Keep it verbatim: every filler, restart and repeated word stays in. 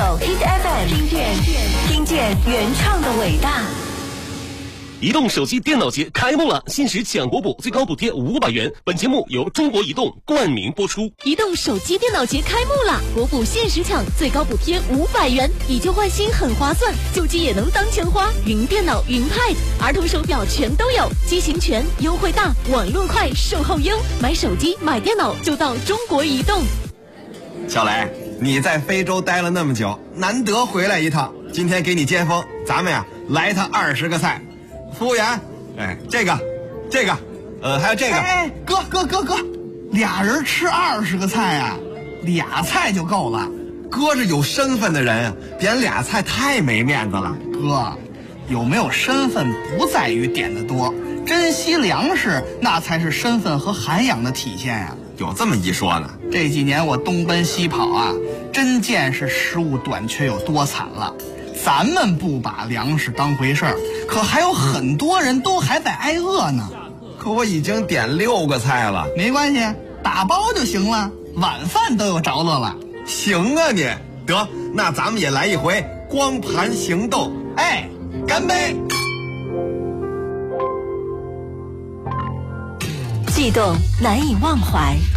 Hit F M， 听见听见原创的伟大。 移动手机电脑节开幕了，限时抢国补，最高补贴五百元。本节目由中国移动冠名播出。 移动手机电脑节开幕了，国补限时抢，最高补贴五百元，以旧换新很划算，旧机也能当钱花。云电脑、云 Pad、儿童手表全都有，机型全，优惠大，网络快，售后优。买手机、买电脑就到中国移动。 小雷，你在非洲待了那么久，难得回来一趟，今天给你接风，咱们呀来他二十个菜。服务员，哎，这个，这个，呃，还有这个。 哎，哥哥哥哥，俩人吃二十个菜啊，俩菜就够了。 哥是有身份的人，点俩菜太没面子了。 哥，有没有身份不在于点的多，珍惜粮食那才是身份和涵养的体现呀、啊。 有这么一说呢？ 这几年我东奔西跑啊，真见识食物短缺有多惨了。咱们不把粮食当回事儿，可还有很多人都还在挨饿呢。 可我已经点六个菜了。 没关系，打包就行了，晚饭都有着落了。 行啊你，得，那咱们也来一回光盘行动。 哎，干杯！ 悸动难以忘怀，